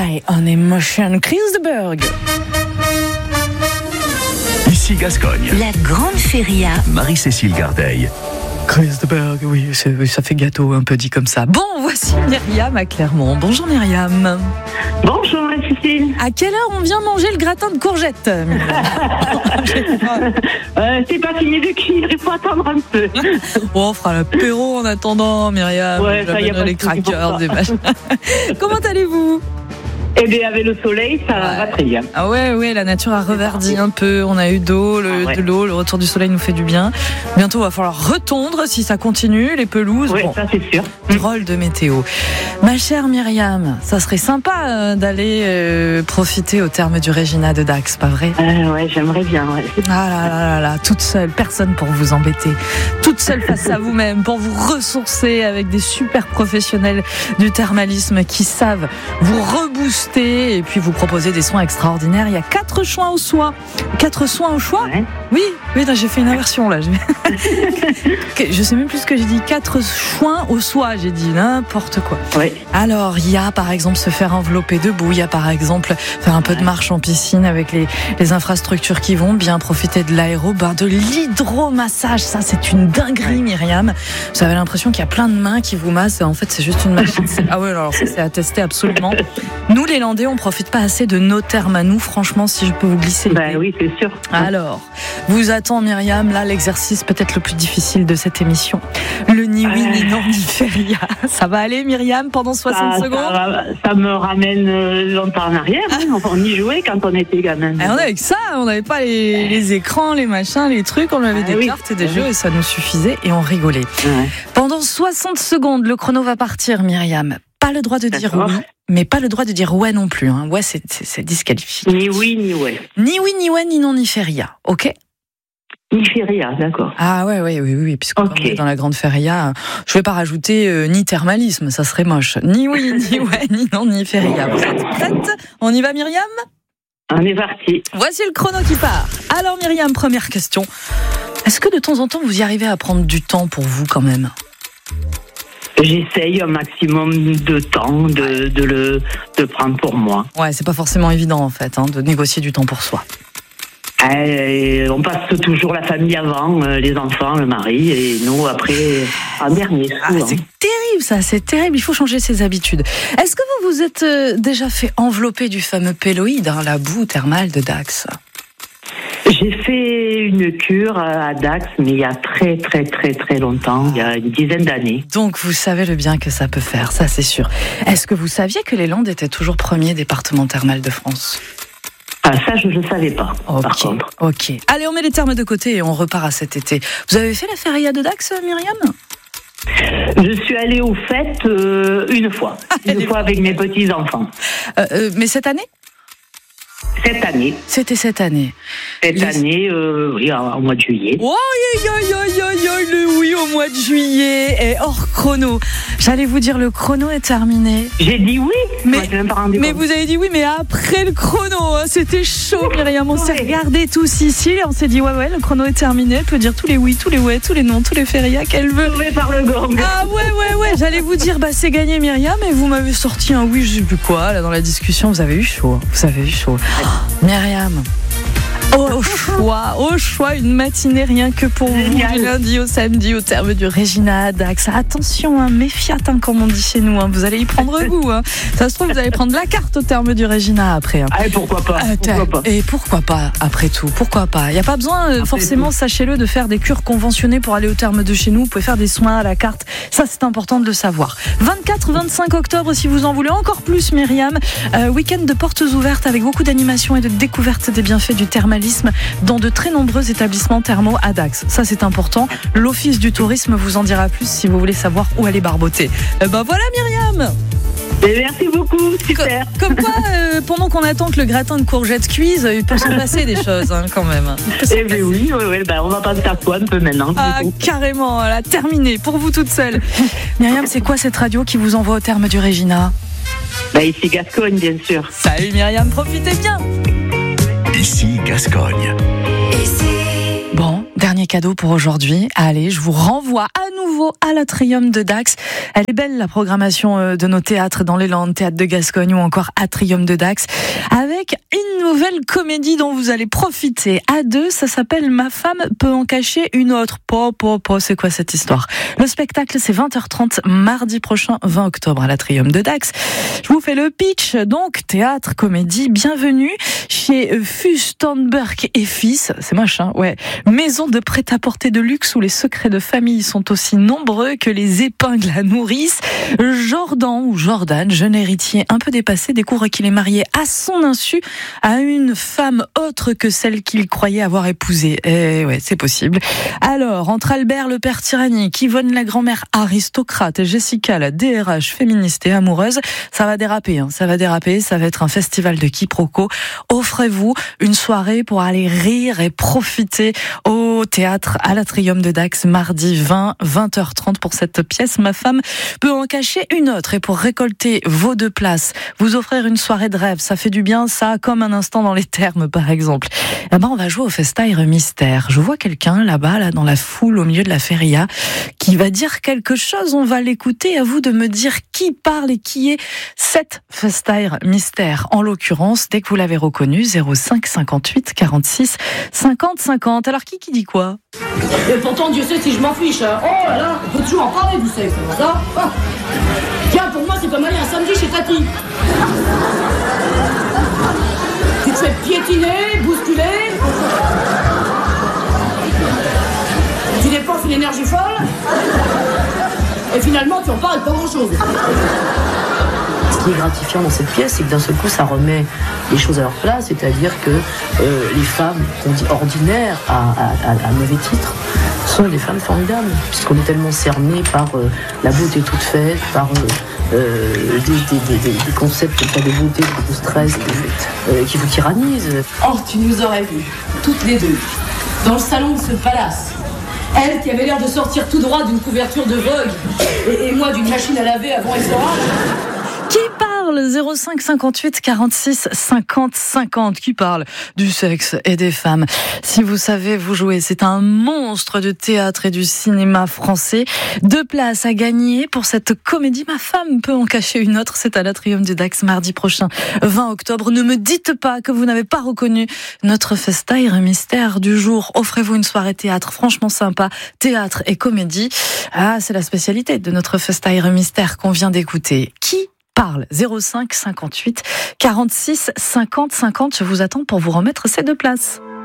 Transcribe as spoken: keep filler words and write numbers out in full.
High on Emotion, Chris de Burgh. Ici Gascogne. La grande feria. Marie-Cécile Gardeil. Chris de Burgh, oui, oui, ça fait gâteau un peu dit comme ça. Bon, voici Myriam à Clermont. Bonjour Myriam. Bonjour Marie-Cécile. À quelle heure on vient manger le gratin de courgettes, Myriam? euh, C'est pas fini de cuire, il faut attendre un peu. Oh, on fera l'apéro en attendant, Myriam. Ouais, ça y a pas les de souci pour crackers, ça. des machins. Comment allez-vous? Eh bien, avec le soleil, ça Ouais. va très bien. Ah ouais, ouais, la nature a reverdi un peu. On a eu d'eau, le, Ah ouais. de l'eau, le retour du soleil nous fait du bien. Bientôt, il va falloir retondre si ça continue, les pelouses. Oui, Bon, ça c'est sûr. drôle de météo. Ma chère Myriam, ça serait sympa euh, d'aller euh, profiter au terme du Regina de Dax, pas vrai? Euh, ouais, j'aimerais bien. Ouais. Ah là là là là, toute seule, personne pour vous embêter. Toute seule face à vous-même, pour vous ressourcer avec des super professionnels du thermalisme qui savent vous rebooster et puis vous proposer des soins extraordinaires. Il y a quatre soins au soin. Quatre soins au choix? Ouais. Oui, oui, là, j'ai fait une inversion là. Je sais même plus ce que j'ai dit. Quatre soins au soin, j'ai dit n'importe quoi. Ouais. Alors, il y a par exemple se faire envelopper debout, il y a par exemple faire un peu de marche en piscine avec les, les infrastructures qui vont bien, profiter de l'aérobin, de l'hydromassage. Ça, c'est une dinguerie, Myriam. Vous avez l'impression qu'il y a plein de mains qui vous massent. En fait, c'est juste une machine. Ah ouais, alors ça, c'est à tester absolument. Nous, les Landais, on profite pas assez de nos termes à nous, franchement, si je peux vous glisser. Ben oui, c'est sûr. Alors, vous attend Myriam, là l'exercice peut-être le plus difficile de cette émission. Le ni oui ni non ni feria. Ça va aller Myriam pendant soixante ça, secondes? ça, va- ça me ramène euh, longtemps en arrière. Hein. On y jouait quand on était gamin. Et on avait que ça, on n'avait pas les, les écrans, les machins, les trucs, on avait Ah des oui. cartes et des Ah jeux oui. et ça nous suffisait et on rigolait. Ouais. Pendant soixante secondes, le chrono va partir Myriam. Pas le droit de dire D'accord. oui, mais pas le droit de dire ouais non plus. Hein. Ouais, c'est, c'est, c'est disqualifié. Ni oui, ni ouais. Ni oui, ni ouais, ni non, ni feria. Ok? Ni feria, d'accord. Ah ouais, ouais, oui, oui, oui, puisque Ok. comme on est dans la grande feria, je vais pas rajouter euh, ni thermalisme, ça serait moche. Ni oui, ni ouais, ni non, ni feria. Vous êtes prête? On y va Myriam? On est parti. Voici le chrono qui part. Alors Myriam, première question. Est-ce que de temps en temps vous y arrivez à prendre du temps pour vous quand même? J'essaye un maximum de temps de, de le de prendre pour moi. Ouais, c'est pas forcément évident en fait, hein, de négocier du temps pour soi. Euh, on passe toujours la famille avant, euh, les enfants, le mari, et nous après en dernier. Ah, souvent. c'est terrible ça, c'est terrible, il faut changer ses habitudes. Est-ce que vous vous êtes euh, déjà fait envelopper du fameux péloïde, hein, la boue thermale de Dax? J'ai fait une cure à Dax, mais il y a très très très très longtemps, il y a une dizaine d'années. Donc vous savez le bien que ça peut faire, ça c'est sûr. Est-ce que vous saviez que les Landes étaient toujours premier département thermal de France? Ah, ça, je ne le savais pas, par Ok, contre. ok. Allez, on met les termes de côté et on repart à cet été. Vous avez fait la feria de Dax, Myriam? Je suis allée aux fêtes euh, une fois, Elle une est fois avec mes petits-enfants. euh, euh, Mais cette année? Cette année, C'était cette année. cette Les- année, euh, oui, en, en mois de juillet. Oh, aïe, aïe, aïe, aïe, aïe, le oui au mois de juillet et hors chrono. J'allais vous dire, le chrono est terminé. J'ai dit oui, Mais- moi, je n'ai même pas rendu Mais compte. vous avez dit oui, mais après le chrono, hein, c'était chaud, Myriam. On s'est Ouais. regardés tous ici et on s'est dit, ouais, ouais, le chrono est terminé. Elle peut dire tous les oui, tous les ouais, tous les non, tous les férias qu'elle veut. Sauvé par le gong. Ah ouais, ouais, ouais, j'allais vous dire, bah c'est gagné, Myriam, et vous m'avez sorti un oui, je sais plus quoi, là, dans la discussion. Vous avez eu chaud, hein. Vous avez eu chaud. Oh, Myriam. Au choix, au choix, une matinée rien que pour vous, Génial. du lundi au samedi, au terme du Regina Dax. Attention, hein, méfiat, hein, comme on dit chez nous, hein, vous allez y prendre goût. Hein. Ça se trouve, vous allez prendre la carte au terme du Regina après. Hein. Ah, et pourquoi pas, Euh, pourquoi pas. Et pourquoi pas, après tout, pourquoi pas. Il n'y a pas besoin, euh, forcément, sachez-le, de faire des cures conventionnées pour aller au terme de chez nous. Vous pouvez faire des soins à la carte. Ça, c'est important de le savoir. vingt-quatre vingt-cinq octobre, si vous en voulez encore plus, Myriam. Euh, week-end de portes ouvertes avec beaucoup d'animations et de découvertes des bienfaits du thermalisme dans de très nombreux établissements thermaux à Dax. Ça, c'est important. L'Office du tourisme vous en dira plus si vous voulez savoir où aller barboter. Euh, ben voilà, Myriam. Et merci beaucoup, super. Comme quoi, euh, pendant qu'on attend que le gratin de courgettes cuise, il peut s'en passer des choses, hein, quand même. Il peut s'en Eh bien oui, oui, oui, ben, on va passer à quoi un peu maintenant. du Ah, coup. carrément, là, terminé, pour vous toute seule. Myriam, c'est quoi cette radio qui vous envoie au terme du Regina? Ben, ici Gascogne, bien sûr. Salut Myriam, profitez bien. Ici Gascogne. Bon, dernier dernier cadeau pour aujourd'hui. Allez, je vous renvoie à nouveau à l'Atrium de Dax. Elle est belle, la programmation de nos théâtres dans les Landes, Théâtre de Gascogne ou encore Atrium de Dax, avec une nouvelle comédie dont vous allez profiter à deux. Ça s'appelle Ma femme peut en cacher une autre. Po, po, po, c'est quoi cette histoire? Le spectacle, c'est vingt heures trente, mardi prochain, vingt octobre, à l'Atrium de Dax. Je vous fais le pitch. Donc, théâtre, comédie, bienvenue chez Fustenberg et Fils. C'est moche, hein? Ouais. Maison de prêt-à-porter de luxe où les secrets de famille sont aussi nombreux que les épingles à nourrice. Jordan ou Jordan, jeune héritier un peu dépassé, découvre qu'il est marié à son insu à une femme autre que celle qu'il croyait avoir épousée. Eh ouais, c'est possible. Alors, entre Albert le père tyrannique, Yvonne la grand-mère aristocrate et Jessica la D R H féministe et amoureuse, ça va déraper, hein, ça va déraper, ça va être un festival de quiproquos. Offrez-vous une soirée pour aller rire et profiter au théâtre à l'Atrium de Dax, mardi vingt, vingt heures trente pour cette pièce. Ma femme peut en cacher une autre. Et pour récolter vos deux places, vous offrir une soirée de rêve, ça fait du bien, ça, comme un instant dans les Thermes, par exemple. Eh ben, on va jouer au Festaire Mystère. Je vois quelqu'un là-bas, là, dans la foule, au milieu de la feria, qui va dire quelque chose. On va l'écouter. À vous de me dire qui parle et qui est cette Festaire Mystère. En l'occurrence, dès que vous l'avez reconnu, zéro cinq cinquante-huit quarante-six cinquante cinquante. Alors, qui qui dit quoi? Et pourtant, Dieu sait si je m'en fiche. Hein. Oh là là, on peut toujours en parler, vous savez, ça. Ah. Tiens, pour moi, c'est comme aller un samedi chez Tati. Tu te fais piétiner, bousculer. Tu dépenses une énergie folle. Et finalement, tu en parles pas grand-chose. Ce qui est gratifiant dans cette pièce, c'est que d'un seul coup, ça remet les choses à leur place, c'est-à-dire que euh, les femmes qu'on dit ordinaires à, à, à, à mauvais titre sont des femmes formidables, puisqu'on est tellement cerné par euh, la beauté toute faite, par euh, euh, des, des, des, des concepts comme ça de beauté qui vous stressent, euh, qui vous tyrannisent. Oh, tu nous aurais vues, toutes les deux, dans le salon de ce palace. Elle qui avait l'air de sortir tout droit d'une couverture de Vogue, et, et moi d'une machine à laver avant essorage. Qui parle? Zéro cinq cinquante-huit quarante-six cinquante cinquante. Qui parle du sexe et des femmes? Si vous savez, vous jouez. C'est un monstre de théâtre et du cinéma français. Deux places à gagner pour cette comédie. Ma femme peut en cacher une autre. C'est à l'Atrium de Dax, mardi prochain, vingt octobre. Ne me dites pas que vous n'avez pas reconnu notre Festaire Mystère du jour. Offrez-vous une soirée théâtre franchement sympa. Théâtre et comédie. Ah, c'est la spécialité de notre Festaire Mystère qu'on vient d'écouter. Qui parle? Zéro cinq cinquante-huit quarante-six cinquante cinquante. Je vous attends pour vous remettre ces deux places.